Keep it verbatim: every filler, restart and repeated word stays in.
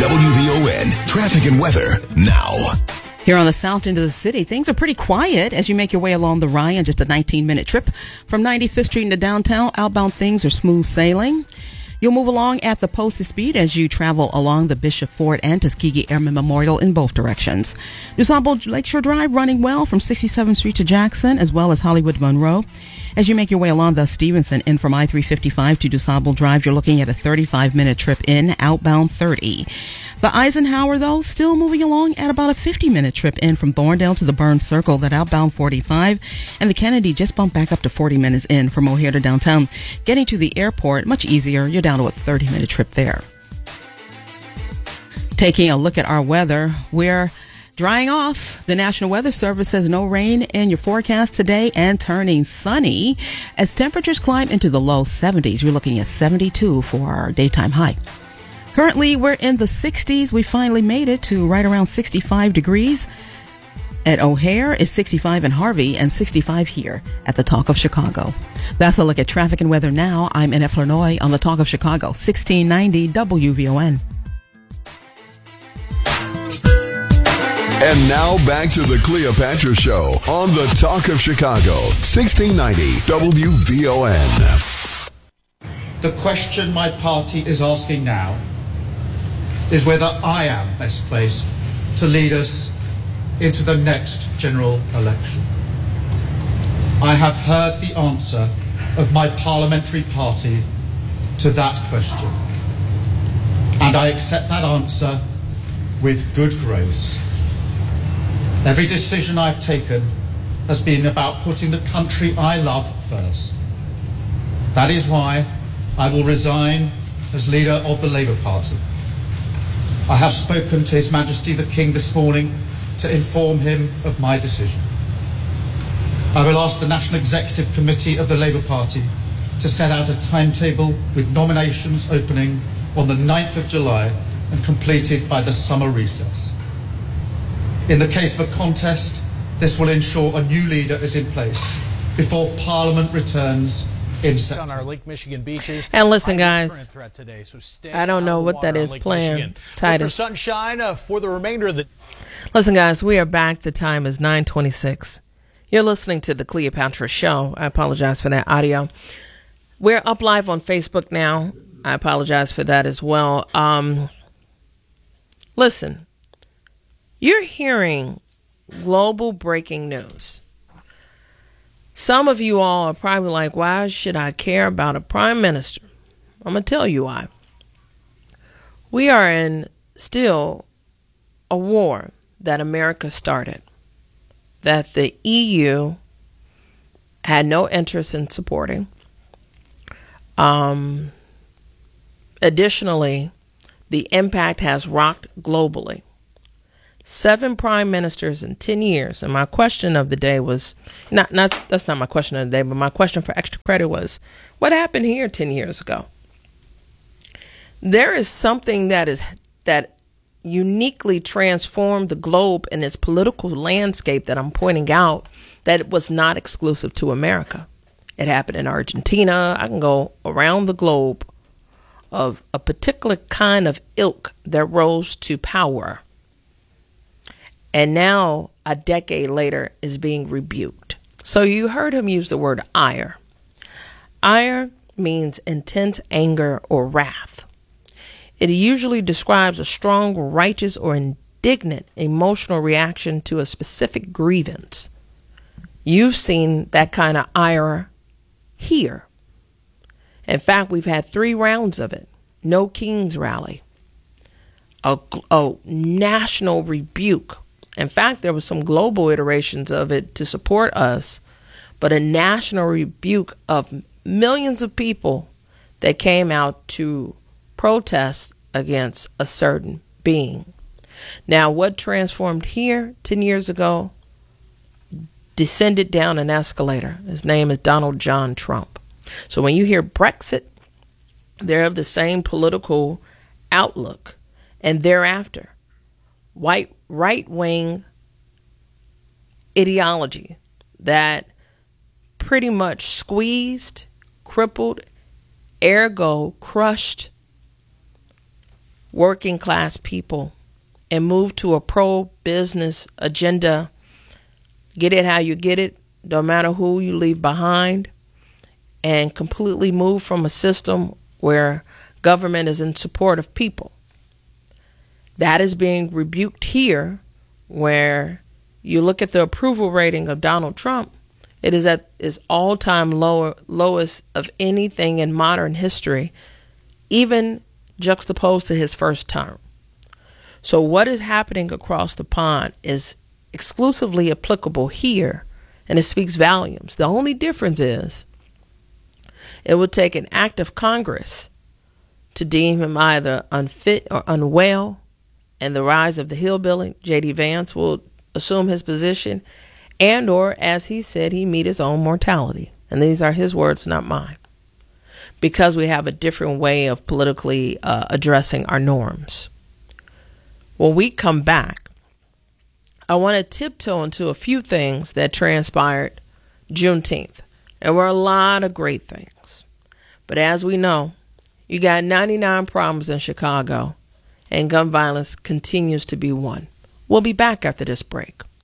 W V O N traffic and weather now. Here on the south end of the city, things are pretty quiet as you make your way along the Ryan. Just a nineteen minute trip from ninety-fifth Street into downtown. Outbound things are smooth sailing. You'll move along at the posted speed as you travel along the Bishop Ford and Tuskegee Airmen Memorial in both directions. DuSable Lakeshore Drive running well from sixty-seventh Street to Jackson, as well as Hollywood Monroe. As you make your way along the Stevenson in from I three fifty-five to DuSable Drive, you're looking at a thirty-five minute trip in, outbound thirty. The Eisenhower, though, still moving along at about a fifty minute trip in from Thorndale to the Burns Circle, that outbound forty-five. And the Kennedy just bumped back up to forty minutes in from O'Hare to downtown. Getting to the airport, much easier. You're down to a thirty minute trip there. Taking a look at our weather, we're drying off. The National Weather Service says no rain in your forecast today and turning sunny as temperatures climb into the low seventies. You're looking at seventy-two for our daytime high. Currently, we're in the sixties. We finally made it to right around sixty-five degrees. At O'Hare is sixty-five in Harvey and sixty-five here at the Talk of Chicago. That's a look at traffic and weather now. I'm N F Lenoy on the Talk of Chicago, sixteen ninety W V O N. And now back to the Cleopatra Show on the Talk of Chicago, sixteen ninety W V O N. The question my party is asking now is whether I am best placed to lead us into the next general election. I have heard the answer of my parliamentary party to that question, and I accept that answer with good grace. Every decision I've taken has been about putting the country I love first. That is why I will resign as leader of the Labour Party. I have spoken to His Majesty the King this morning to inform him of my decision. I will ask the National Executive Committee of the Labour Party to set out a timetable with nominations opening on the ninth of July and completed by the summer recess. In the case of a contest, this will ensure a new leader is in place before Parliament returns in September. On our Lake Michigan beaches. And listen, guys, today, so I don't know what that is playing. Titus. For sunshine uh, for the remainder of the. Listen, guys, we are back. The time is nine twenty-six. You're listening to the Cleopatra Show. I apologize for that audio. We're up live on Facebook now. I apologize for that as well. Um, listen, you're hearing global breaking news. Some of you all are probably like, why should I care about a prime minister? I'm going to tell you why. We are in still a war that America started, that the E U had no interest in supporting. Um, additionally, the impact has rocked globally. Seven prime ministers in ten years. And my question of the day was, not, not, that's not my question of the day, but my question for extra credit was, what happened here ten years ago? There is something that is, that uniquely transformed the globe and its political landscape that I'm pointing out that was not exclusive to America. It happened in Argentina. I can go around the globe of a particular kind of ilk that rose to power. And now, a decade later, is being rebuked. So you heard him use the word ire. Ire means intense anger or wrath. It usually describes a strong, righteous, or indignant emotional reaction to a specific grievance. You've seen that kind of ire here. In fact, we've had three rounds of it. No King's Rally. A, a national rebuke. In fact, there was some global iterations of it to support us, but a national rebuke of millions of people that came out to protest against a certain being. Now, what transformed here ten years ago descended down an escalator. His name is Donald John Trump. So when you hear Brexit, they're of the same political outlook. And thereafter, white right-wing ideology that pretty much squeezed, crippled, ergo crushed working class people and move to a pro-business agenda. Get it how you get it, no matter who you leave behind, and completely move from a system where government is in support of people. That is being rebuked here, where you look at the approval rating of Donald Trump. It is at its all-time lower, lowest of anything in modern history, even juxtaposed to his first term. So what is happening across the pond is exclusively applicable here, and it speaks volumes. The only difference is it would take an act of Congress to deem him either unfit or unwell, and the rise of the hillbilly, J D. Vance, will assume his position, and or, as he said, he meet his own mortality. And these are his words, not mine, because we have a different way of politically uh, addressing our norms. When we come back, I want to tiptoe into a few things that transpired Juneteenth. There were a lot of great things. But as we know, you got ninety-nine problems in Chicago, and gun violence continues to be one. We'll be back after this break.